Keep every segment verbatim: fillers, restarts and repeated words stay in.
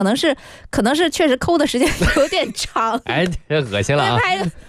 可能是可能是确实抠的时间有点长。 哎，这恶心了啊！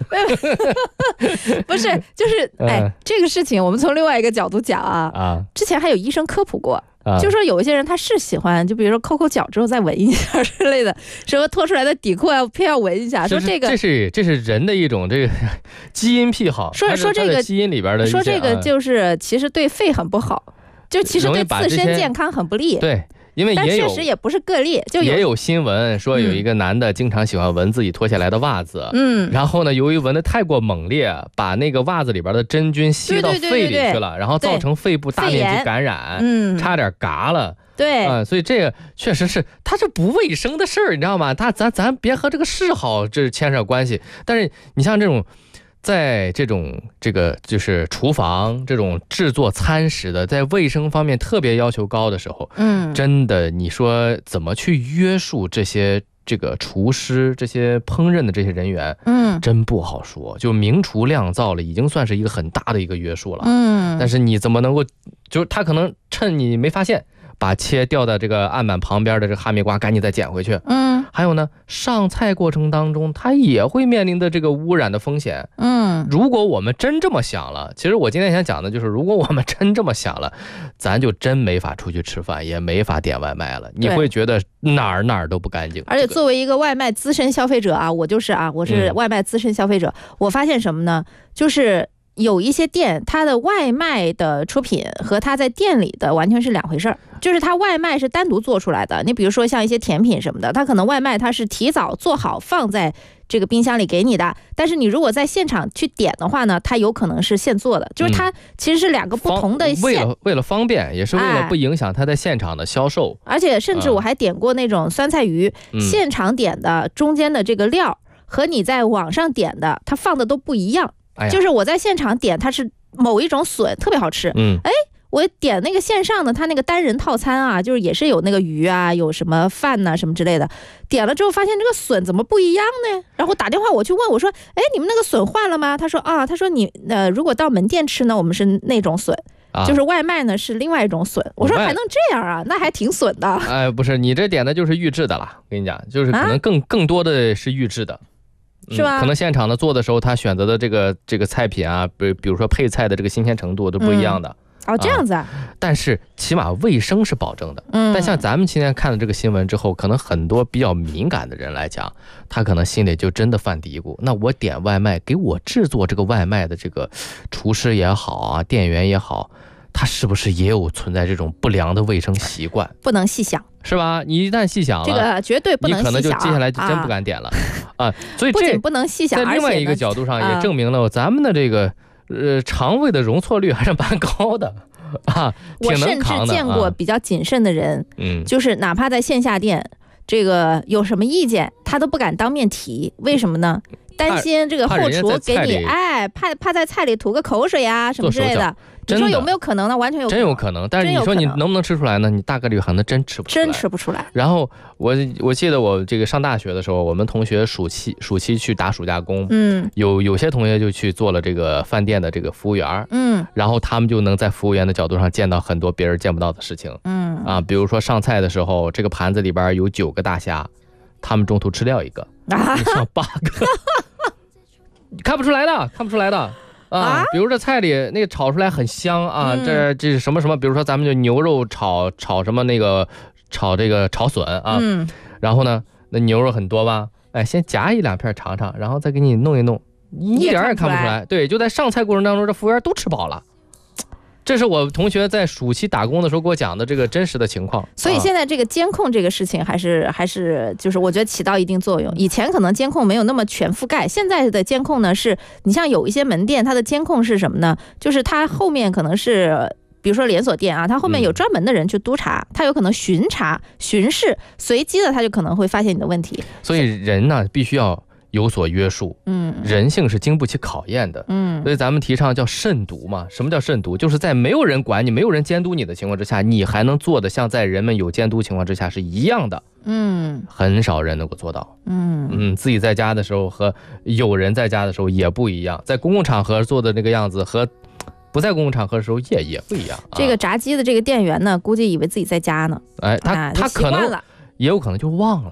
不是，就是哎、嗯，这个事情我们从另外一个角度讲啊。啊，之前还有医生科普过。啊、就说有一些人他是喜欢，就比如说抠抠脚之后再闻一下之类的，什么脱出来的底裤啊，偏要闻一下。说这个这是这是人的一种这个基因癖好。 说说这个基因里边的， 说这个就是其实对肺很不好，就其实对自身健康很不利。 对。因为也有， 但确实也不是个例，就有也有新闻说有一个男的经常喜欢闻自己脱下来的袜子，嗯，然后呢，由于闻得太过猛烈，把那个袜子里边的真菌吸到肺里去了， 对对对对对， 然后造成肺部大面积感染，嗯，差点嘎了。 对啊、嗯，所以这个确实是，它是不卫生的事儿，你知道吗？它咱咱别和这个嗜好这牵扯关系。但是你像这种。在这种这个就是厨房这种制作餐食的，在卫生方面特别要求高的时候，嗯，真的你说怎么去约束这些这个厨师、这些烹饪的这些人员，嗯，真不好说。就明厨亮灶了，已经算是一个很大的一个约束了，嗯，但是你怎么能够，就是他可能趁你没发现，把切掉的这个案板旁边的这个哈密瓜赶紧再捡回去，嗯，还有呢，上菜过程当中，它也会面临的这个污染的风险，嗯，如果我们真这么想了，其实我今天想讲的就是，如果我们真这么想了，咱就真没法出去吃饭，也没法点外卖了，你会觉得哪儿哪儿都不干净。 而且作为一个外卖资深消费者啊，我就是啊，我是外卖资深消费者，嗯、我发现什么呢？就是有一些店，它的外卖的出品和它在店里的完全是两回事儿。就是它外卖是单独做出来的，你比如说像一些甜品什么的，它可能外卖它是提早做好放在这个冰箱里给你的，但是你如果在现场去点的话呢，它有可能是现做的，就是它其实是两个不同的线。 为了为了方便，也是为了不影响它在现场的销售。 而且甚至我还点过那种酸菜鱼，嗯、现场点的中间的这个料和你在网上点的，它放的都不一样。哎、就是我在现场点它是某一种笋，特别好吃。嗯，哎。我点那个线上的，他那个单人套餐啊，就是也是有那个鱼啊，有什么饭呐、啊、什么之类的。点了之后发现这个笋怎么不一样呢？然后打电话我去问我说，哎，你们那个笋换了吗？他说啊，他说你呃，如果到门店吃呢，我们是那种笋。啊、就是外卖呢是另外一种笋，我说还能这样啊？那还挺笋的。 哎，不是，你这点的就是预制的了，跟你讲，就是可能更、啊、更多的是预制的。 是吧、 嗯？可能现场的做的时候，他选择的这个这个菜品啊，比比如说配菜的这个新鲜程度都不一样的。 嗯哦，这样子啊、 嗯，但是起码卫生是保证的。嗯，但像咱们今天看了这个新闻之后，可能很多比较敏感的人来讲，他可能心里就真的犯嘀咕：那我点外卖，给我制作这个外卖的这个厨师也好啊，店员也好，他是不是也有存在这种不良的卫生习惯？ 不能细想， 是吧？你一旦细想了， 这个绝对不能细想， 你可能就接下来就真不敢点了 啊, 啊。所以这不仅不能细想， 在另外一个角度上也证明了咱们的这个。呃，肠胃的容错率还是蛮高的啊， 我甚至见过比较谨慎的人，嗯、啊，就是哪怕在线下店，这个有什么意见，他都不敢当面提，为什么呢？担心这个后厨给你，哎，怕怕在菜里吐个口水呀、啊、什么之类的。你说有没有可能呢？完全有可能， 真有可能。但是你说你能不能吃出来呢？你大概率可能真吃不出来， 真吃不出来。 然后我我记得我这个上大学的时候，我们同学暑期暑期去打暑假工，嗯，有有些同学就去做了这个饭店的这个服务员，嗯，然后他们就能在服务员的角度上见到很多别人见不到的事情，嗯啊，比如说上菜的时候，这个盘子里边有九个大虾，他们中途吃掉一个，啊，上八个，看不出来的，看不出来的。啊，比如这菜里那个炒出来很香啊，嗯、这这是什么什么？比如说咱们就牛肉炒炒什么那个炒这个炒笋啊，嗯、然后呢，那牛肉很多吧？哎，先夹一两片尝尝，然后再给你弄一弄，一点也看不出来。对，就在上菜过程当中，这服务员都吃饱了。这是我同学在暑期打工的时候给我讲的这个真实的情况。 所以现在这个监控这个事情还是还是就是我觉得起到一定作用。以前可能监控没有那么全覆盖，现在的监控呢是，你像有一些门店它的监控是什么呢？就是它后面可能是比如说连锁店啊，它后面有专门的人去督查，它有可能巡查巡视，随机的它就可能会发现你的问题。 所以人呢必须要有所约束，嗯，人性是经不起考验的，嗯，所以咱们提倡叫慎独嘛。什么叫慎独？就是在没有人管你、没有人监督你的情况之下，你还能做的像在人们有监督情况之下是一样的，嗯，很少人能够做到，嗯嗯，自己在家的时候和有人在家的时候也不一样，在公共场合做的那个样子和不在公共场合的时候也也不一样。 这个炸鸡的这个店员呢，估计以为自己在家呢， 哎，他、啊、他可能。 也有可能就忘了。